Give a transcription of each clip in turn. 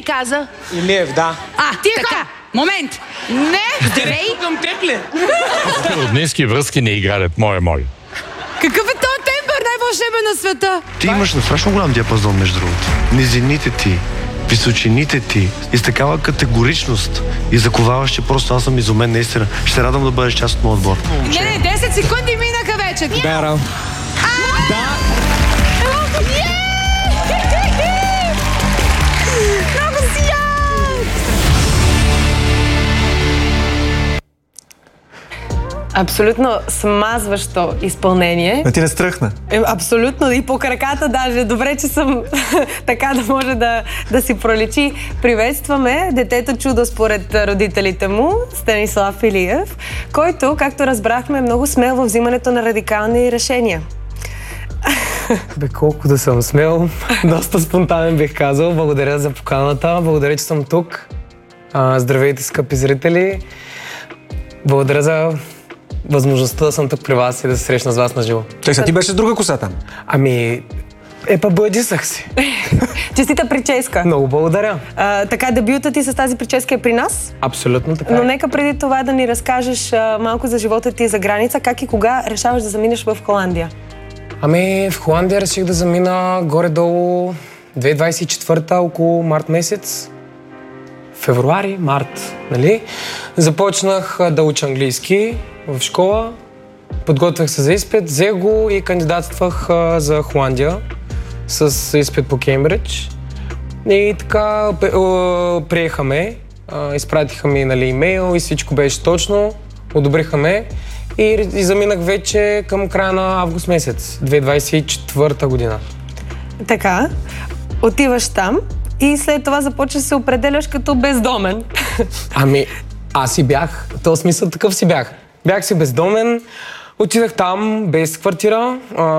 ли каза? Илиев, да. Така. Момент. Не, здравей. Към тепле. Роднински връзки не играят, моля. Какъв е този тембър, най-вълшебен на света? Ти имаш страшно голям диапазон, между другото. Низините ти, височините ти и с такава категоричност и заковаваш, че просто аз съм изумен, наистина. Ще се радвам да бъдеш част от моят отбор. Не, 10 секунди минаха вече. Бера. Да. Много си яд! Абсолютно смазващо изпълнение. А ти не стръхна? Абсолютно. И по краката даже. Добре, че съм така да може да си проличи. Приветстваме детето чудо според родителите му, Станислав Илиев, който, както разбрахме, е много смел във взимането на радикални решения. Бе, колко да съм смел. Доста спонтанен бих казал. Благодаря за поканата. Благодаря, че съм тук. Здравейте, скъпи зрители. Благодаря за възможността да съм тук при вас и да се срещна с вас на живо. Той ти беше с друга коса там. Бъдисах си. Честита прическа. Много благодаря. Така, дебютът ти с тази прическа е при нас. Абсолютно така. Но нека преди това да ни разкажеш малко за живота ти за граница. Как и кога решаваш да заминеш в Холандия? В Холандия реших да замина горе-долу 2024-та, около март месец. Февруари, март, нали? Започнах да уча английски в школа. Подготвях се за изпит, взех го и кандидатствах за Холандия с изпит по Кембридж. И така приехаме, изпратиха ми, нали, имейл и всичко беше точно, одобриха ме и заминах вече към края на август месец, 2024 година. Така, отиваш там и след това започваш да се определяш като бездомен. Аз си бях, в този смисъл такъв си бях. Бях си бездомен, отидах там без квартира.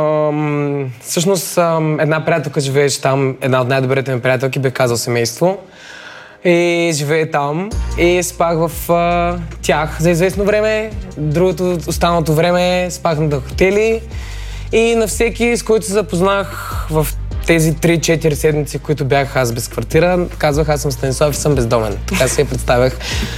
Всъщност една приятелка живееше там, една от най-добрите ми приятелки, бих казал семейство. И живее там и спах в тях за известно време. Останалото време спах на хотели и на всеки, с който се запознах в тези 3-4 седмици, в които бях аз без квартира, казвах, аз съм Станислав и съм бездомен. Така си я представях,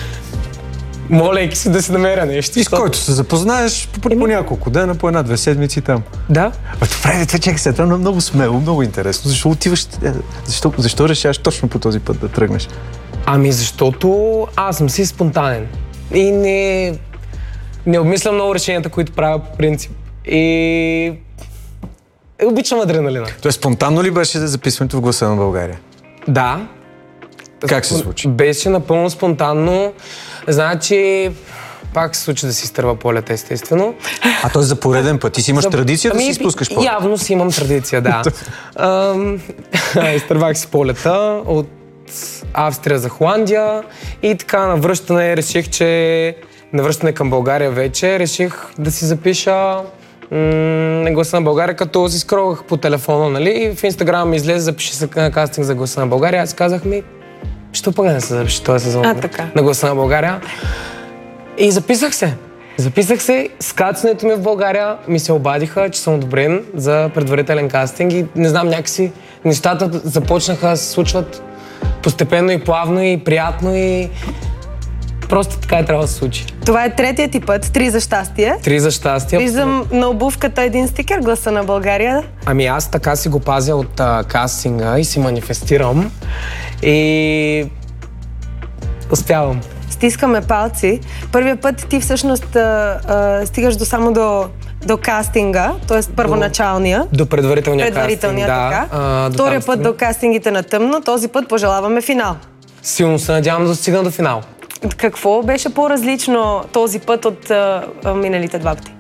молейки си да си намеря нещо. И с който се запознаеш по няколко дена, по 1-2 седмици там. Да. Добре, това чакай се, това е много смело, много интересно. Защо отиваш, защо решаваш точно по този път да тръгнеш? Защото аз съм си спонтанен и не обмислям много решенията, които правя по принцип. И обичам адреналина. Тоест спонтанно ли беше записването в Гласа на България? Да. Как се случи? Беше напълно спонтанно. Значи, пак се случи да си изтърва полета, естествено. Т.е. за пореден път. Ти си имаш традиция да си изпускаш полета? Явно си имам традиция, да. Изтървах си полета от Австрия за Холандия и така на връщане към България вече, реших да си запиша Гласа на България, като си скролвах по телефона, нали, и в Инстаграм ми излезе, запиши се на кастинг за Гласа на България. Аз казах що пък не се запиши този сезон на Гласа на България. И записах се. С кацането ми в България ми се обадиха, че съм одобрен за предварителен кастинг и не знам, някакси нещата започнаха да се случват постепенно и плавно и приятно и просто така трябва да се случи. Това е третият ти път, 3 за щастие. 3 за щастие. Виждам на обувката един стикер, Гласа на България. Аз така си го пазя от кастинга и си манифестирам и успявам. Стискаме палци. Първият път ти всъщност стигаш до кастинга, т.е. първоначалния. До предварителния кастинг, така. Втория път до кастингите на тъмно, този път пожелаваме финал. Силно се надявам да стигна до финал. Какво беше по-различно този път от миналите 2 пъти?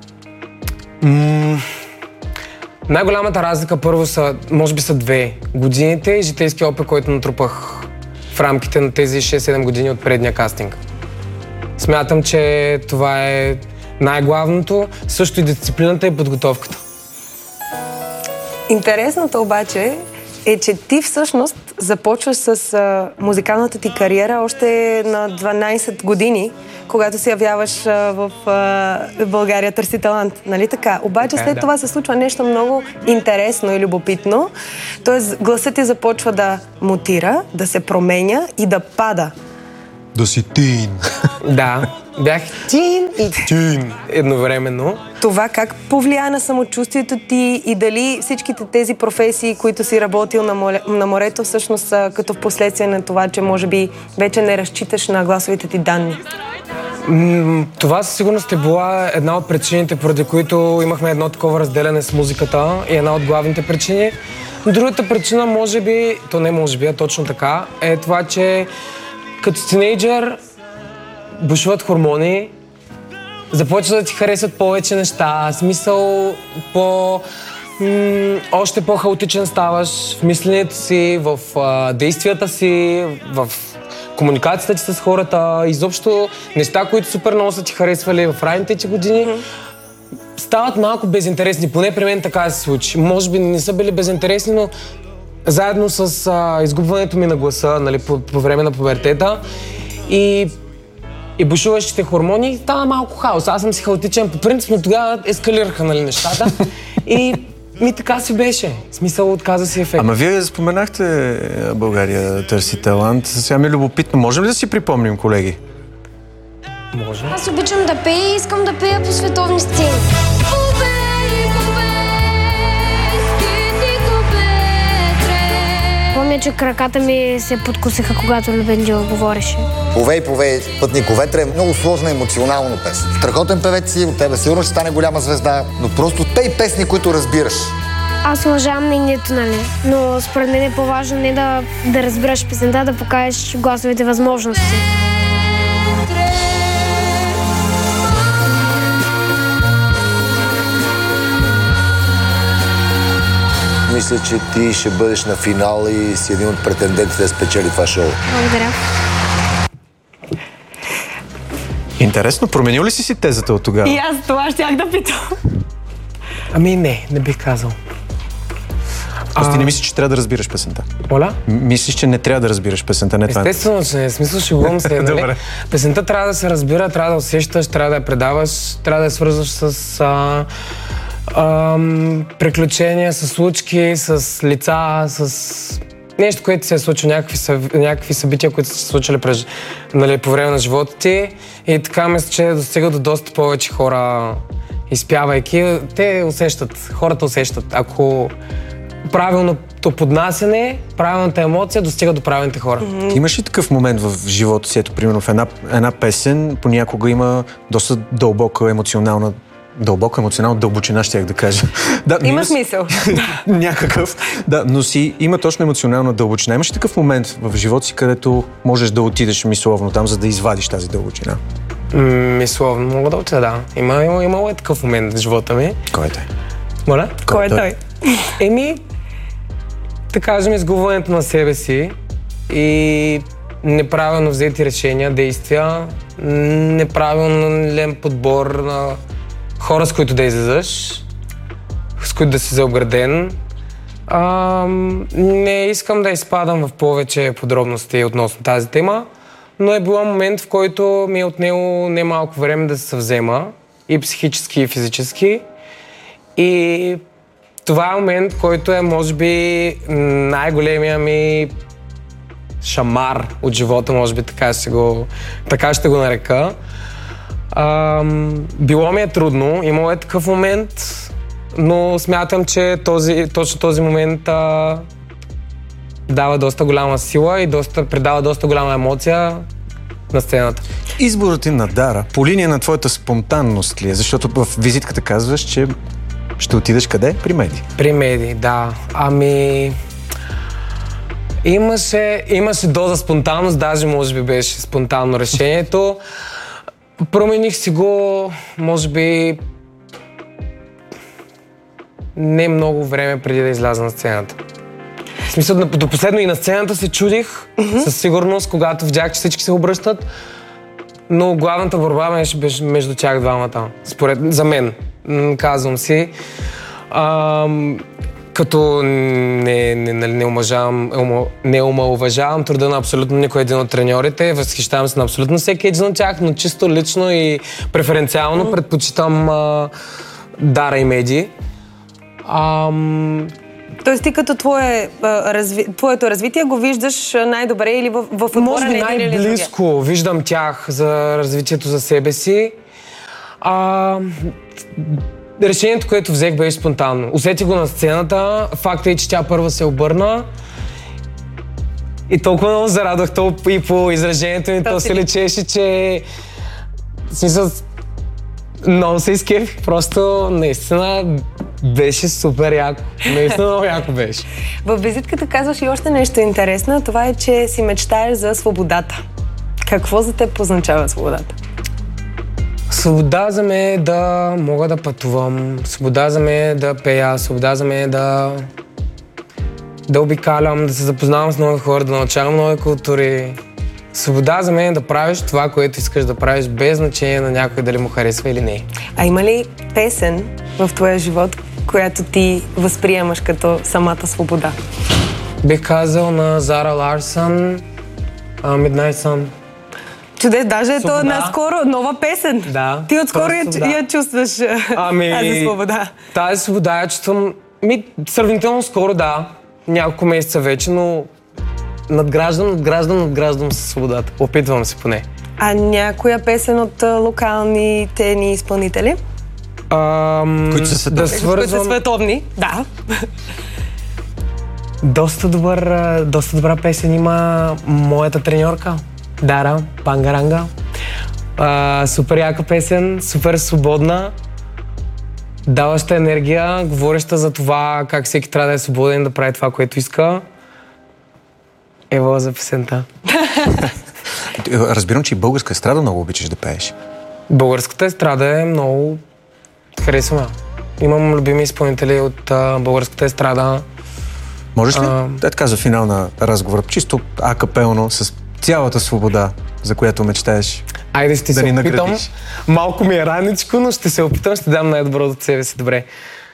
Най-голямата разлика първо може би са 2 годините и житейски опит, който натрупах в рамките на тези 6-7 години от предния кастинг. Смятам, че това е най-главното, също и дисциплината и подготовката. Интересното обаче е, че ти всъщност започваш с музикалната ти кариера още на 12 години, когато се явяваш в България търси талант, нали така? Обаче след това се случва нещо много интересно и любопитно. Тоест гласът ти започва да мутира, да се променя и да пада. Да си тин. Да, бях тин и тин едновременно. Това как повлия на самочувствието ти и дали всичките тези професии, които си работил на морето, всъщност са като в последствие на това, че може би вече не разчиташ на гласовите ти данни? Това със сигурност е била една от причините, поради които имахме едно такова разделяне с музиката и една от главните причини. Другата причина, може би, то не може би, а точно така, е това, че като тинейджър бушуват хормони, започва да ти харесват повече неща, смисъл още по-хаотичен ставаш в мисленето си, в действията си, в комуникацията ти с хората, изобщо неща, които супер много са ти харесвали в ранните ти години, стават малко безинтересни, поне при мен така се случи. Може би не са били безинтересни, но заедно с изгубването ми на гласа, нали, по време на пубертета и бушуващите хормони, стана малко хаос. Аз съм си хаотичен по принцип, но тогава ескалираха, нали, нещата и така си беше. В смисъл, отказа си ефект. Ама вие споменахте България търси талант. Сега ми е любопитно. Можем ли да си припомним, колеги? Може. Аз обичам да пея и искам да пея по световни сцени. Помня, че краката ми се подкосиха, когато Любен Дилов говореше. Повей, Пътнико ветре е много сложна емоционална песен. Страхотен певец си, от тебе сигурно ще стане голяма звезда, но просто пей песни, които разбираш. Аз уважавам нейнието, нали? Но според мен е по-важно не да разбираш песента, да покажеш гласовите възможности. Мисля, че ти ще бъдеш на финал и си един от претендентите да спечели това шоу. Благодаря. Интересно, променил ли си тезата от тогава? И аз това щях да питам. Ами не бих казал. Аз ти не мислиш, че трябва да разбираш песента? Оля? Мислиш, че не трябва да разбираш песента, не това. Естествено, че не. Смисъл, шегувам се, нали? Добре. Песента трябва да се разбира, трябва да усещаш, трябва да я предаваш, трябва да я свързваш с приключения, с случки, с лица, с нещо, което се е случило, някакви събития, които са се случили по време на живота ти. И така мисля, че достига до доста повече хора, изпявайки. Те усещат, хората усещат. Ако правилното поднасяне, правилната емоция достига до правилните хора. Имаш ли такъв момент в живота си, ето, примерно в една песен, понякога има доста дълбока емоционална дълбочина, щях да кажа. Да, Има смисъл. Някакъв. Да, но има точно емоционална дълбочина. Имаш ли такъв момент в живота си, където можеш да отидеш мисловно там, за да извадиш тази дълбочина? Мисловно мога да отида, да. Имало е такъв момент в живота ми. Кой е той? Моля? Кой е той? Да кажем, изгубването на себе си и неправилно взети решения, действия, неправилен подбор на хора, с които да излизаш, с които да си заобграден. Не искам да изпадам в повече подробности относно тази тема, но е било момент, в който ми е отнело немалко време да се съвзема и психически, и физически. И това е момент, който е, може би, най-големия ми шамар от живота, може би така ще го нарека. Било ми е трудно, имало е такъв момент, но смятам, че точно този момент дава доста голяма сила и придава доста голяма емоция на сцената. Изборът ти на Дара по линия на твоята спонтанност ли е? Защото в визитката казваш, че ще отидеш къде? При Меди. При Меди, да. Имаше доза спонтанност, даже може би беше спонтанно решението. Промених си го, може би, не много време преди да изляза на сцената. В смисъл, до последно и на сцената се чудих, със сигурност, когато видях, че всички се обръщат, но главната борба беше между тях двамата, за мен, казвам си. като не омаловажавам труда на абсолютно никой един от треньорите, възхищавам се на абсолютно всеки един от тях, но чисто лично и преференциално предпочитам Дара и Меди. Тоест ти като твоето развитие го виждаш най-добре или в отбора може би на един или другия? най-близко виждам тях за развитието за себе си. Решението, което взех, беше спонтанно. Усетих го на сцената, факта е, че тя първа се обърна и толкова много зарадвах и по изражението ми, то се лечеше, че в смисъл много се изкефих, просто наистина беше супер яко. Наистина много яко беше. В визитката казваш и още нещо интересно, това е, че си мечтаеш за свободата. Какво за теб означава свободата? Свобода за мен е да мога да пътувам, свобода за мен е да пея, свобода за мен е да обикалям, да се запознавам с нови хора, да научавам нови култури. Свобода за мен е да правиш това, което искаш да правиш, без значение на някой дали му харесва или не. А има ли песен в твоя живот, която ти възприемаш като самата свобода? Бих казал на Зара Ларсън, Midnight Sun. Чудес, даже е то наскоро нова песен. Да. Ти отскоро я чувстваш тази свобода. Тази свобода я чувствам сравнително скоро, да. Няколко месеца вече, но надграждам със свободата. Опитвам се поне. А някоя песен от локалните ни изпълнители? Които са световни. Които са световни, да. Доста добра песен има моята треньорка. Дара, Пангаранга. Супер яка песен, супер свободна, даваща енергия, говореща за това как всеки трябва да е свободен да прави това, което иска. Ева за песента. Разбирам, че и българска естрада много обичаш да пееш. Българската естрада е много... харесвам. Имам любими изпълнители от българската естрада. Можеш ли, така за финал на разговора, чисто акапелно, с цялата свобода, за която мечтаеш, айде ще да се ни опитам. наградиш? Малко ми е раничко, но ще се опитам, ще дам най-доброто от себе си. Добре.